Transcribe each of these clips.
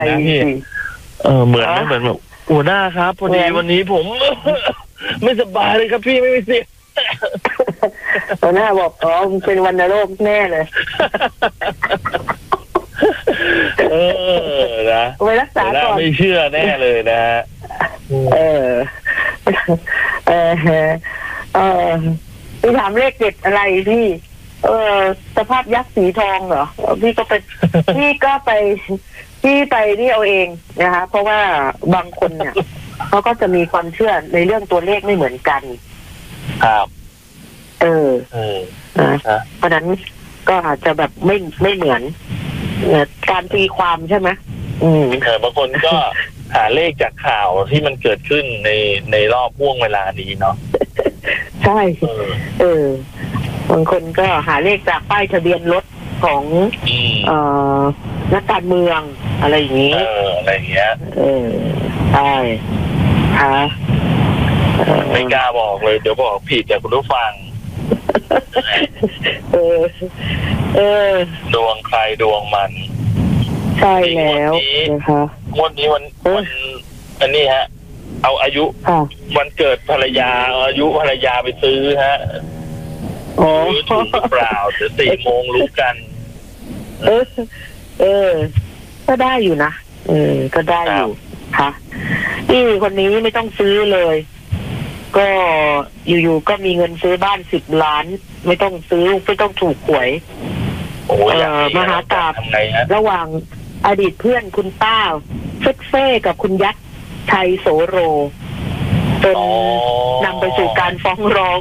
นะพี่เหมือนนะเหมือนแบบหัวหน้าครับพอดีวันนี้ผม ไม่สบายเลยครับพี่ไม่มีเสียงหัวหน้าบอกอ๋อเป็นวัณโรคแน่เลยนะไปรักษาก่อนไม่เชื่อแน่เลยนะฮะพี่ถามเลขเด็ดอะไรพี่สภาพยักษ์สีทองเหรอพี่ก็ไปพี่ไปนี่เอาเองนะคะเพราะว่าบางคนเนี่ยเขาก็จะมีความเชื่อในเรื่องตัวเลขไม่เหมือนกันครับเพราะนั้นก็อาจจะแบบไม่เหมือนการตีความใช่ไหมบางคนก็หาเลขจากข่าวที่มันเกิดขึ้นในรอบห่วงเวลานี้เนาะใช่บางคนก็หาเลขจากป้ายทะเบียนรถของนักการเมืองอะไรอย่างนี้อะไรอย่างเงี้ยใช่ค่ะไม่กล้าบอกเลยเดี๋ยวบอกผิดจากคุณผู้ฟังดวงใครดวงมันใช่แล้วนะคะงวดนี้วันอันนี้ฮะเอาอายุวันเกิดภรรยาอายุภรรยาไปซื้อฮะถูกหรือเปล่าเดี๋ยว4 โมงรู้กันก็ได้อยู่นะก็ได้อยู่ค่ะนี่คนนี้ไม่ต้องซื้อเลยก็อยู่ๆก็มีเงินซื้อบ้าน10 ล้านไม่ต้องซื้อไม่ต้องถูกหวยมหากาพย์ระหว่างอดีตเพื่อนคุณป้าเฟ่กับคุณยักษ์ไทยโสโรจนนำไปสู่การฟ้องร้อง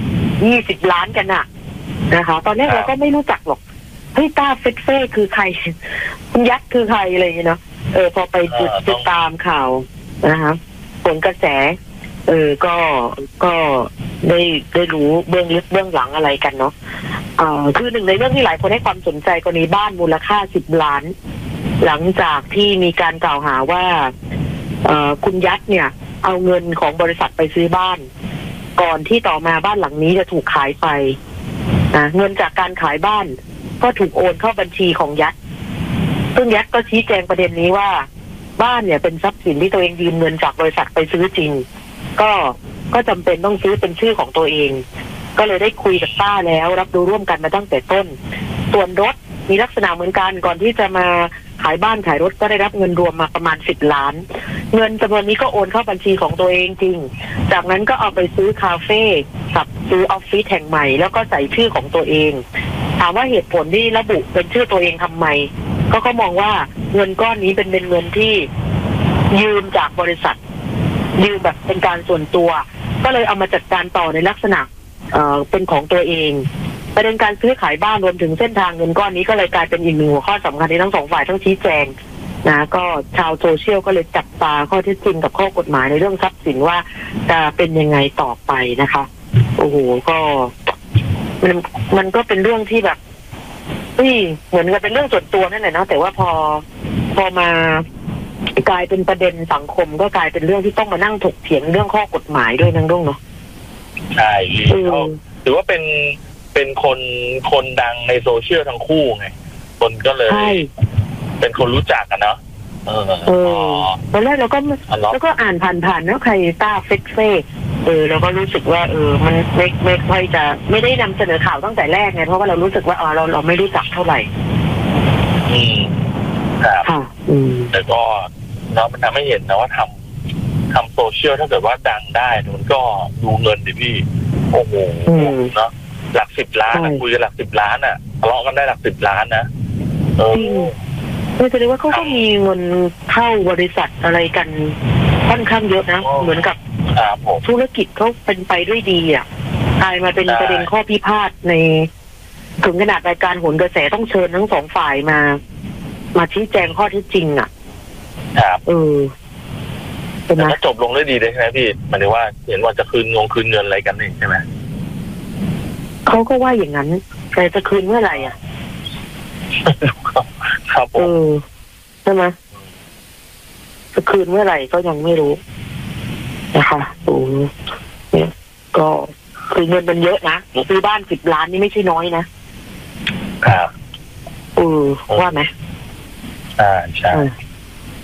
20 ล้านกันน่ะนะคะตอนแรกเราก็ไม่รู้จักหรอกเฮ้ยต้าเฟ่คือใครคุณยักษ์คือใครอะไรอย่างเงี้ยเนาะพอไปติดตามข่าวนะคะผลกระแสก็ได้รู้เบื้องลึกเบื้องหลังอะไรกันเนาะคือหนึ่งในเรื่องที่หลายคนให้ความสนใจกรณีบ้านมูลค่า10 ล้านหลังจากที่มีการกล่าวหาว่าคุณยักษ์เนี่ยเอาเงินของบริษัทไปซื้อบ้านก่อนที่ต่อมาบ้านหลังนี้จะถูกขายไปเงินจากการขายบ้านก็ถูกโอนเข้าบัญชีของยักษ์ซึ่งยักษ์ก็ชี้แจงประเด็นนี้ว่าบ้านเนี่ยเป็นทรัพย์สินที่ตัวเองยืมเงินจากบริษัทไปซื้อจริงก็จำเป็นต้องซื้อเป็นชื่อของตัวเองก็เลยได้คุยกับป้าแล้วรับรู้ร่วมกันมาตั้งแต่ต้นส่วนรถมีลักษณะเหมือนกันก่อนที่จะมาขายบ้านขายรถก็ได้รับเงินรวมมาประมาณ10 ล้านเงินจำนวนนี้ก็โอนเข้าบัญชีของตัวเองจริงจากนั้นก็เอาไปซื้อคาเฟ่กับซื้อออฟฟิศแห่งใหม่แล้วก็ใส่ชื่อของตัวเองถามว่าเหตุผลที่ระบุเป็นชื่อตัวเองทำไมก็มองว่าเงินก้อนนี้เป็นเงินที่ยืมจากบริษัทยืมแบบเป็นการส่วนตัวก็เลยเอามาจัดการต่อในลักษณะเป็นของตัวเองประเด็นการซื้อขายบ้านรวมถึงเส้นทางเงินก้อนนี้ก็เลยกลายเป็นอีกหนึ่งหัวข้อสำคัญที่ทั้งสองฝ่ายต้องชี้แจงนะก็ชาวโซเชียลก็เลยจับตาข้อเท็จจริงกับข้อกฎหมายในเรื่องทรัพย์สินว่าจะเป็นยังไงต่อไปนะคะโอ้โหก็มันก็เป็นเรื่องที่แบบเหมือนกับเป็นเรื่องส่วนตัวนั่นแหละนะแต่ว่าพอมากลายเป็นประเด็นสังคมก็กลายเป็นเรื่องที่ต้องมานั่งถกเถียงเรื่องข้อกฎหมายด้วยนั่งเนาะใช่ถือว่าเป็นคนดังในโซเชียลทั้งคู่ไงคนก็เลยเป็นคนรู้จักกันเนาะตอนแรกเราก็อ่านผ่านๆแล้วใครต้าเฟ่เราก็รู้สึกว่ามันไม่ค่อยจะไม่ได้นำเสนอข่าวตั้งแต่แรกไงเพราะว่าเรารู้สึกว่าเราไม่รู้จักเท่าไหร่ครับแต่ก็เนาะมันทำให้เห็นนะว่าทำโซเชียลถ้าเกิดว่าดังได้มันก็ดูเงินดิพี่โอ้โหเนาะหลัก10 ล้านคุยกันหลัก10 ล้านทะเลาะกันได้หลัก10 ล้านนะแสดงว่าเขาก็มีเงินเข้าบริษัทอะไรกันค่อนข้างเยอะนะเหมือนกับธุรกิจเขาเป็นไปด้วยดีกลายมาเป็นประเด็นข้อพิพาทในถึงขนาดรายการโหนกระแสต้องเชิญทั้งสองฝ่ายมาชี้แจงข้อเท็จจริงครับแต่ก็จบลงด้วยดีเลยใช่ไหมพี่หมายถึงว่าเห็นว่าจะคืนเงินอะไรกันนี่ใช่ไหมเขาก็ว่าอย่างนั้นแต่จะคืนเมื่อไหร่ครับใช่ไหมจะคืนเมื่อไหร่ก็ยังไม่รู้นะคะเนี่ยก็คือเงินมันเยอะนะซื้อบ้าน10 ล้านนี่ไม่ใช่น้อยนะครับว่าไหมใช่